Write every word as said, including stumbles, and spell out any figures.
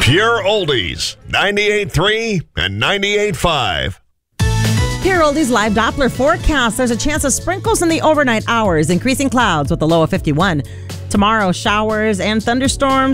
Pure Oldies, ninety-eight point three and ninety-eight point five. Pure Oldies live Doppler forecast. There's a chance of sprinkles in the overnight hours, increasing clouds with a low of fifty-one. Tomorrow, showers and thunderstorms